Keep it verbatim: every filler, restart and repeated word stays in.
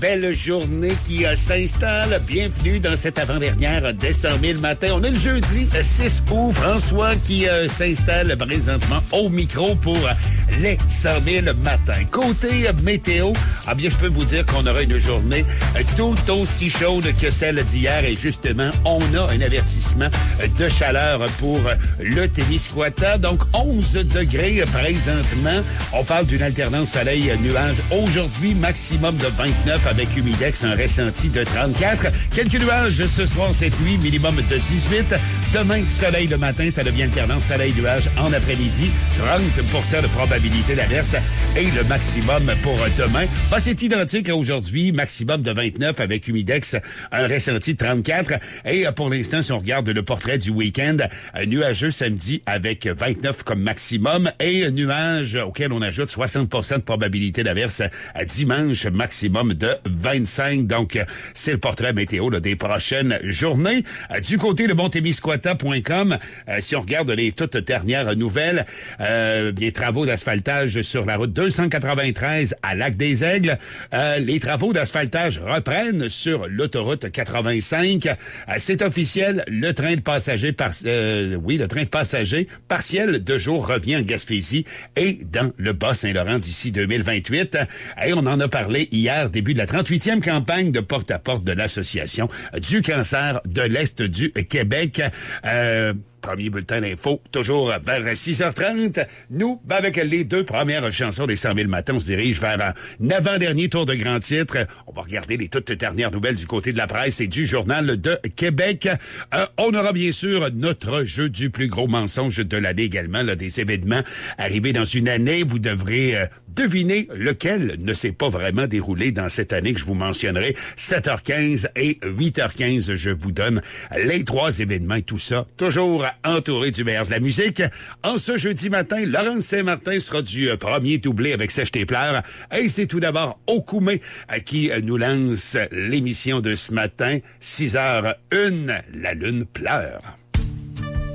belle journée qui euh, s'installe. Bienvenue dans cette avant-dernière des cent mille matins. On est le jeudi six août. François qui euh, s'installe présentement au micro pour euh, les cent mille matins. Côté euh, météo, ah bien, je peux vous dire qu'on aura une journée euh, tout aussi chaude que celle d'hier. Et justement, on a un avertissement euh, de chaleur pour euh, le Témiscouata. Donc, onze degrés euh, présentement. On parle d'une alternance soleil-nuage aujourd'hui, maximum de vingt-neuf avec humidex, un ressenti de trente-quatre. Quelques nuages ce soir, cette nuit, minimum de dix-huit. Demain, soleil le matin, ça devient alternance soleil-nuage en après-midi. trente pour cent de probabilité d'averse et le maximum pour demain. Bah, c'est identique à aujourd'hui, maximum de vingt-neuf avec humidex, un ressenti de trente-quatre. Et pour l'instant, si on regarde le portrait du week-end, nuageux samedi avec vingt-neuf comme maximum et nuages auquel on ajoute soixante pour cent de probabilité d'averse à dimanche, maximum de vingt-cinq. Donc, c'est le portrait météo là, des prochaines journées. Du côté de montémiscouata point com, euh, si on regarde les toutes dernières nouvelles, euh, les travaux d'asphaltage sur la route deux cent quatre-vingt-treize à Lac-des-Aigles, euh, les travaux d'asphaltage reprennent sur l'autoroute quatre-vingt-cinq. Euh, c'est officiel, le train de passagers, par, euh, oui, le train de passagers partiel de jour revient en Gaspésie et dans le Bas-Saint-Laurent d'ici deux mille vingt-huit. Et on en a parlé hier, début de la trente-huitième campagne de porte-à-porte de l'Association du cancer de l'Est du Québec. Euh, Premier bulletin d'info, toujours vers six heures trente. Nous, ben avec les deux premières chansons des cent mille matins, on se dirige vers un avant-dernier tour de grand titre. On va regarder les toutes dernières nouvelles du côté de la presse et du Journal de Québec. Euh, on aura bien sûr notre jeu du plus gros mensonge de l'année également, là, des événements arrivés dans une année. Vous devrez euh, deviner lequel ne s'est pas vraiment déroulé dans cette année que je vous mentionnerai. sept heures quinze et huit heures quinze, je vous donne les trois événements et tout ça. Toujours entouré du meilleur de la musique. En ce jeudi matin, Laurence Saint-Martin sera du euh, premier doublé avec Sèche tes pleurs. Et c'est tout d'abord Okoumé euh, qui euh, nous lance l'émission de ce matin, six heures une, la lune pleure.